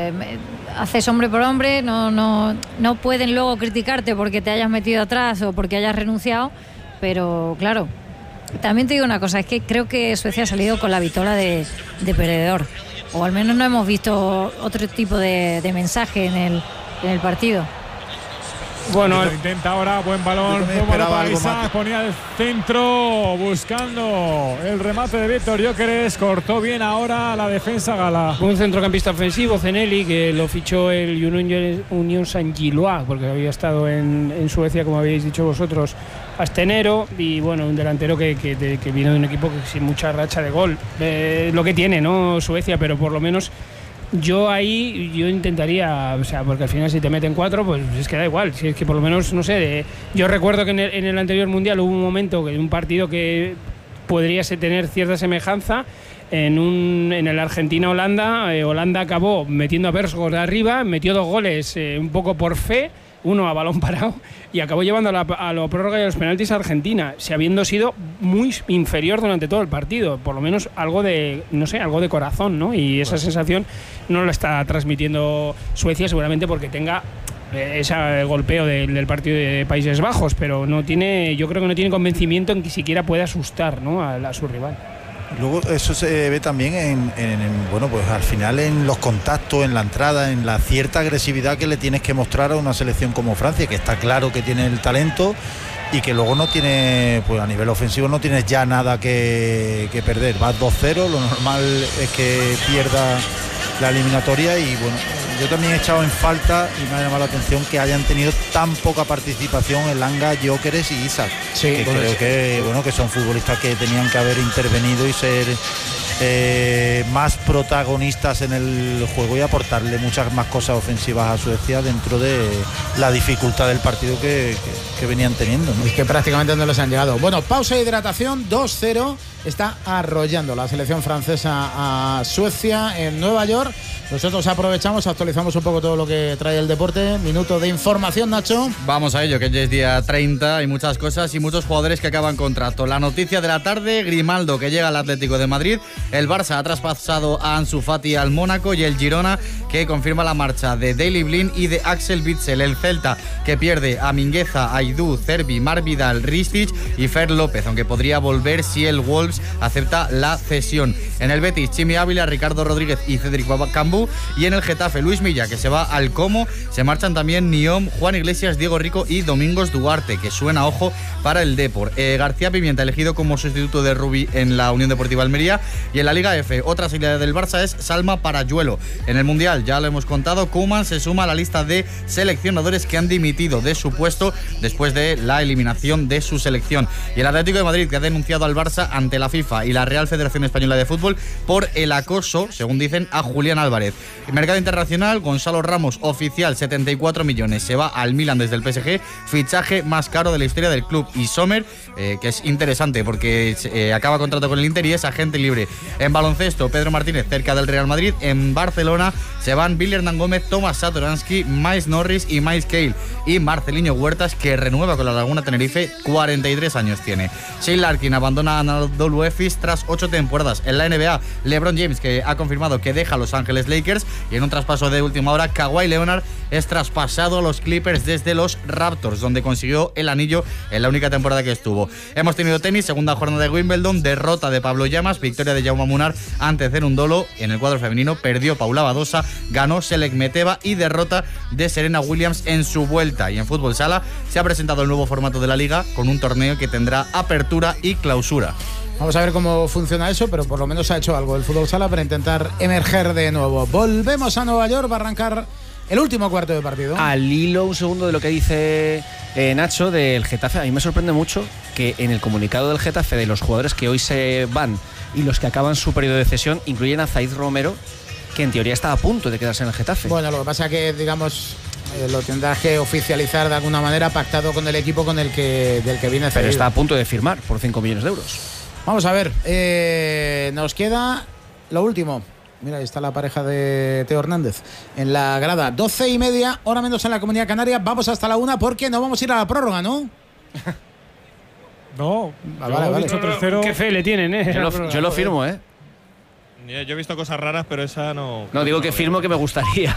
haces hombre por hombre, no pueden luego criticarte porque te hayas metido atrás o porque hayas renunciado, pero claro, también te digo una cosa, es que creo que Suecia ha salido con la vitola de perdedor, o al menos no hemos visto otro tipo de mensaje en el partido. Bueno, lo intenta ahora, buen balón, ponía el centro, buscando el remate de Víctor Gyökeres, cortó bien ahora la defensa gala. Un centrocampista ofensivo, Zeneli, que lo fichó el Unión Saint-Gilloise, porque había estado en Suecia, como habéis dicho vosotros, hasta enero, y bueno, un delantero que vino de un equipo que sin mucha racha de gol. Lo que tiene, ¿no? Suecia, pero por lo menos yo intentaría, o sea, porque al final si te meten 4, pues es que da igual. Si es que por lo menos, no sé, yo recuerdo que en el anterior mundial hubo un momento, que un partido que podría tener cierta semejanza en el Argentina-Holanda. Holanda acabó metiendo a Bersgård de arriba, metió 2 goles un poco por fe, uno a balón parado, y acabó llevando a la prórroga y a los penaltis a Argentina, habiendo sido muy inferior durante todo el partido. Por lo menos algo de, no sé, algo de corazón, ¿no? Y esa sensación no la está transmitiendo Suecia, seguramente porque tenga ese golpeo del partido de Países Bajos, pero yo creo que no tiene convencimiento en que siquiera pueda asustar, ¿no?, a su rival. Luego eso se ve también bueno, pues al final en los contactos, en la entrada, en la cierta agresividad que le tienes que mostrar a una selección como Francia, que está claro que tiene el talento y que luego no tiene, pues a nivel ofensivo no tienes ya nada que perder. Vas 2-0, lo normal es que pierda la eliminatoria, y bueno, yo también he echado en falta y me ha llamado la atención que hayan tenido tan poca participación en Langa, Gyökeres y Isak, sí, que creo que bueno, que son futbolistas que tenían que haber intervenido y ser más protagonistas en el juego y aportarle muchas más cosas ofensivas a Suecia dentro de la dificultad del partido que venían teniendo, ¿no? Es que prácticamente no les han llegado. Bueno, pausa de hidratación, 2-0, está arrollando la selección francesa a Suecia en Nueva York. Nosotros aprovechamos, actualizamos un poco todo lo que trae el deporte. Minuto de información, Nacho. Vamos a ello, que ya es día 30, hay muchas cosas y muchos jugadores que acaban contrato. La noticia de la tarde, Grimaldo, que llega al Atlético de Madrid. El Barça ha traspasado a Ansu Fati al Mónaco, y el Girona, que confirma la marcha de Daley Blind y de Axel Witsel. El Celta, que pierde a Mingueza, Aidú, Cervi, Marvidal, Ristic y Fer López, aunque podría volver si el Wolves acepta la cesión. En el Betis, Chimi Ávila, Ricardo Rodríguez y Cédric Cambú. Y en el Getafe, Luis Milla, que se va al Como. Se marchan también Niom, Juan Iglesias, Diego Rico y Domingos Duarte, que suena, ojo, para el Depor. García Pimienta, elegido como sustituto de Rubi en la Unión Deportiva Almería. Y en la Liga F, otra salida del Barça es Salma Parayuelo. En el Mundial, ya lo hemos contado, Koeman se suma a la lista de seleccionadores que han dimitido de su puesto después de la eliminación de su selección. Y el Atlético de Madrid, que ha denunciado al Barça ante la FIFA y la Real Federación Española de Fútbol por el acoso, según dicen, a Julián Álvarez. En mercado internacional, Gonzalo Ramos, oficial, 74 millones, se va al Milan desde el PSG, fichaje más caro de la historia del club. Y Sommer, que es interesante porque acaba contrato con el Inter y es agente libre. En baloncesto, Pedro Martínez cerca del Real Madrid. En Barcelona se van Billy Hernán Gómez, Tomás Satoransky, Miles Norris y Miles Cale. Y Marceliño Huertas, que renueva con la Laguna Tenerife, 43 años tiene. Shane Larkin abandona a Anadolu Efes tras 8 temporadas. En la NBA, LeBron James, que ha confirmado que deja a Los Ángeles Lakers. Y en un traspaso de última hora, Kawhi Leonard es traspasado a los Clippers desde los Raptors, donde consiguió el anillo en la única temporada que estuvo. Hemos tenido tenis, segunda jornada de Wimbledon, derrota de Pablo Llamas, victoria de Jaume Munar ante Cerundolo. En el cuadro femenino perdió Paula Badosa, ganó Selek Meteva y derrota de Serena Williams en su vuelta. Y en fútbol sala se ha presentado el nuevo formato de la liga, con un torneo que tendrá apertura y clausura. Vamos a ver cómo funciona eso, pero por lo menos ha hecho algo el fútbol sala para intentar emerger de nuevo. Volvemos a Nueva York, va a arrancar el último cuarto de partido. Al hilo, un segundo, de lo que dice Nacho del Getafe, a mí me sorprende mucho que en el comunicado del Getafe de los jugadores que hoy se van y los que acaban su periodo de cesión incluyen a Zaid Romero, que en teoría está a punto de quedarse en el Getafe. Bueno, lo que pasa es que, digamos, lo tendrás que oficializar de alguna manera, pactado con el equipo del que viene cedido. Pero está a punto de firmar por 5 millones de euros. Vamos a ver, nos queda lo último. Mira, ahí está la pareja de Teo Hernández en la grada. 12:30, hora menos en la Comunidad Canaria. Vamos hasta la 1 porque no vamos a ir a la prórroga, ¿no? No, vale. Dicho 3-0. Qué fe le tienen, ¿eh? Yo lo firmo, ¿eh? Yo he visto cosas raras, pero esa no... No, digo que firmo, que me gustaría.